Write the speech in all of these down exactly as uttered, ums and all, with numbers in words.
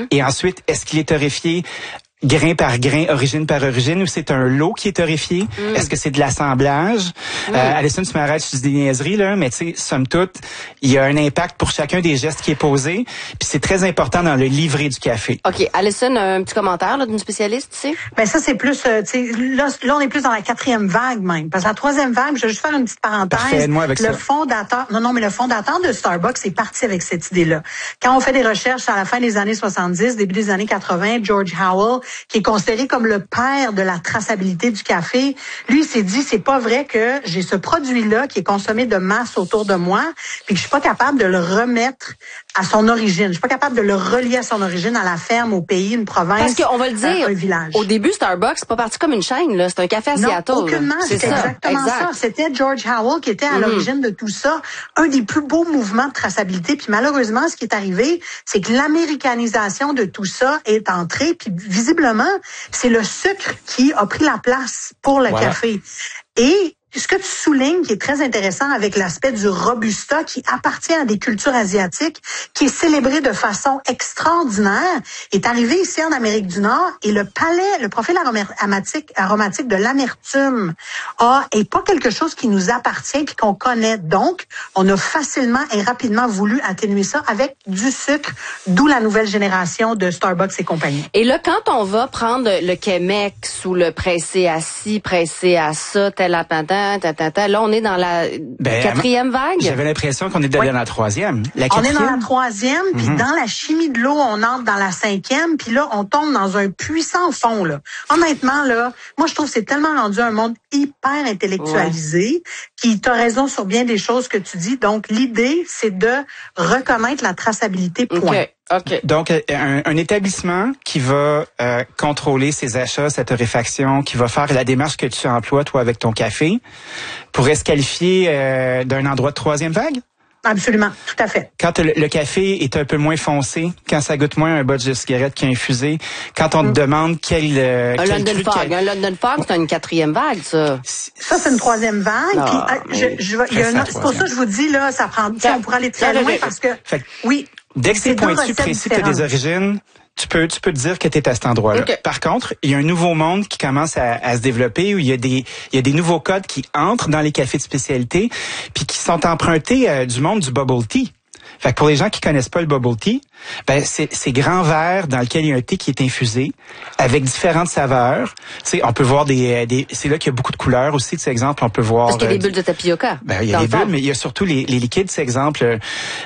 Et ensuite, est-ce qu'il est torréfié grain par grain, origine par origine, ou c'est un lot qui est torréfié? Mm. Est-ce que c'est de l'assemblage? Mm. Euh, Alison, tu m'arrêtes, je dis des niaiseries, là, mais tu sais, somme toute, il y a un impact pour chacun des gestes qui est posé, puis c'est très important dans le livret du café. OK. Alison, un petit commentaire là, d'une spécialiste, tu sais? Ben ça, c'est plus, euh, tu sais, là, là, on est plus dans la quatrième vague même. Parce que la troisième vague, je vais juste faire une petite parenthèse. Parfait, aide-moi avec le ça. fondateur, non, non, mais le fondateur de Starbucks est parti avec cette idée-là. Quand on fait des recherches à la fin des années soixante-dix, début des années quatre-vingts, George Howell, qui est considéré comme le père de la traçabilité du café, lui, il s'est dit, c'est pas vrai que j'ai ce produit-là qui est consommé de masse autour de moi, puis que je suis pas capable de le remettre à son origine. Je suis pas capable de le relier à son origine, à la ferme, au pays, une province, parce qu'on va le dire, un village. Au début, Starbucks, c'est pas parti comme une chaîne, là. C'est un café à non, Seattle. aucunement. C'est C'était ça. exactement exact. ça. C'était George Howell qui était à mm-hmm. l'origine de tout ça. Un des plus beaux mouvements de traçabilité. Puis malheureusement, ce qui est arrivé, c'est que l'américanisation de tout ça est entrée. Puis visiblement, c'est le sucre qui a pris la place pour le voilà. café. Et ce que tu soulignes, qui est très intéressant avec l'aspect du Robusta, qui appartient à des cultures asiatiques, qui est célébré de façon extraordinaire, est arrivé ici en Amérique du Nord, et le palais, le profil aromatique, aromatique de l'amertume a, est pas quelque chose qui nous appartient puis qu'on connaît. Donc, on a facilement et rapidement voulu atténuer ça avec du sucre, d'où la nouvelle génération de Starbucks et compagnie. Et là, quand on va prendre le Chemex ou le pressé à ci, pressé à ça, tel appentin, Tatata. Là, on est dans la ben, quatrième vague. J'avais l'impression qu'on était oui. dans la troisième. La on est dans la troisième, puis mm-hmm. dans la chimie de l'eau, on entre dans la cinquième, puis là, on tombe dans un puissant fond. Là. Honnêtement, là, moi, je trouve que c'est tellement rendu un monde hyper intellectualisé, ouais. qui t'as raison sur bien des choses que tu dis. Donc, l'idée, c'est de reconnaître la traçabilité, point. Okay. Okay. Donc, un, un établissement qui va euh, contrôler ses achats, sa torréfaction, qui va faire la démarche que tu emploies, toi, avec ton café, pourrait se qualifier euh, d'un endroit de troisième vague? Absolument, tout à fait. Quand le, le café est un peu moins foncé, quand ça goûte moins un botch de cigarette qui est infusé, quand on mm. te demande quel... Euh, un quel London Fog, un London Fog, c'est une quatrième vague, ça. Ça, c'est une troisième vague. Non, puis, je, je, il y a une, c'est pour ça que je vous dis, là, ça prend... Ça, on pourrait aller très loin parce que... Fait, oui. Dès que c'est pointu, précis, que tu as des origines, tu peux, tu peux te dire que tu es à cet endroit-là. Okay. Par contre, il y a un nouveau monde qui commence à, à se développer où il y a des, il y a des nouveaux codes qui entrent dans les cafés de spécialité puis qui sont empruntés euh, du monde du bubble tea. Fait que pour les gens qui connaissent pas le bubble tea, ben c'est ces grands verres dans lesquels il y a un thé qui est infusé avec différentes saveurs. Tu sais, on peut voir des, des c'est là qu'il y a beaucoup de couleurs aussi. Tu sais, exemple, on peut voir. Parce qu'il y a des bulles de tapioca. Ben il y a des bulles, mais il y a surtout les, les liquides. C'est exemple, euh,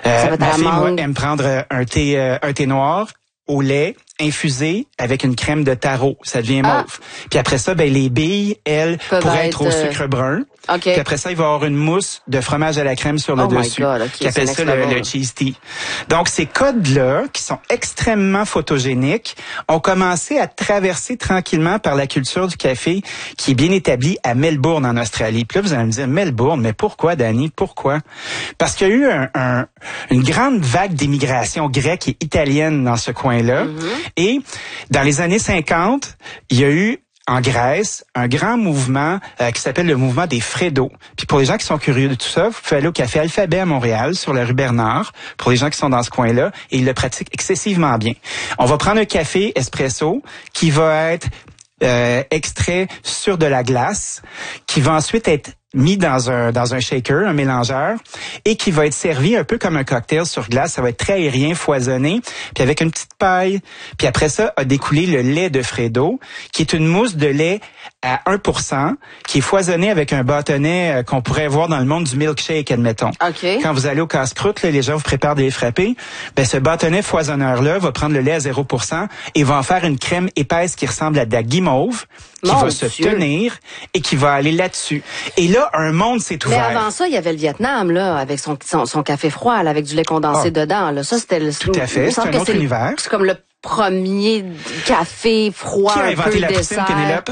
ma fille moi, aime prendre un thé, euh, un thé noir au lait infusé avec une crème de taro, ça devient mauve. Ah. Puis après ça, ben les billes, elles, Peuvent pourraient être, être au sucre brun. Okay. Puis après ça, il va y avoir une mousse de fromage à la crème sur le oh dessus, God, okay, qui appelle ça le, le cheese tea. Donc ces codes-là, qui sont extrêmement photogéniques, ont commencé à traverser tranquillement par la culture du café, qui est bien établie à Melbourne en Australie. Puis là, vous allez me dire Melbourne, mais pourquoi, Dani, pourquoi? Parce qu'il y a eu un, un, une grande vague d'immigration grecque et italienne dans ce coin-là. Mm-hmm. Et dans les années cinquante, il y a eu en Grèce un grand mouvement euh, qui s'appelle le mouvement des Freddo. Puis pour les gens qui sont curieux de tout ça, vous pouvez aller au Café Alphabet à Montréal, sur la rue Bernard, pour les gens qui sont dans ce coin-là, et ils le pratiquent excessivement bien. On va prendre un café espresso qui va être euh, extrait sur de la glace, qui va ensuite être mis dans un dans un shaker, un mélangeur, et qui va être servi un peu comme un cocktail sur glace. Ça va être très aérien, foisonné, puis avec une petite paille. Puis après ça, a découlé le lait de Freddo, qui est une mousse de lait à un pour cent, qui est foisonné avec un bâtonnet euh, qu'on pourrait voir dans le monde du milkshake, admettons. Okay. Quand vous allez au casse-croûte, là, les gens vous préparent des frappés, ben ce bâtonnet foisonneur-là va prendre le lait à zéro pour cent et va en faire une crème épaisse qui ressemble à de la guimauve, qui Mon va Dieu. se tenir et qui va aller là-dessus. Et là, un monde s'est ouvert. Mais avant ça, il y avait le Vietnam, là, avec son, son, son café froid, là, avec du lait condensé ah. dedans. Là. Ça, c'était le... Tout à fait, c'est un autre c'est univers. C'est comme le premier café froid, Qui a un inventé peu la dessert. poutine, Pénélope?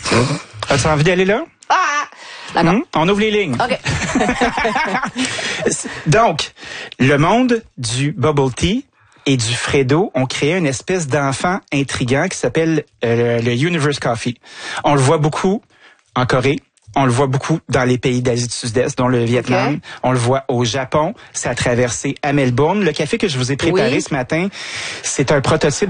As-tu envie d'aller là? Ah! D'accord. Hum? On ouvre les lignes. OK. Donc, le monde du bubble tea et du Freddo ont créé une espèce d'enfant intriguant qui s'appelle euh, le Universe Coffee. On le voit beaucoup en Corée. On le voit beaucoup dans les pays d'Asie du Sud-Est, dont le Vietnam. Okay. On le voit au Japon. Ça a traversé à Melbourne. Le café que je vous ai préparé oui. ce matin, c'est un prototype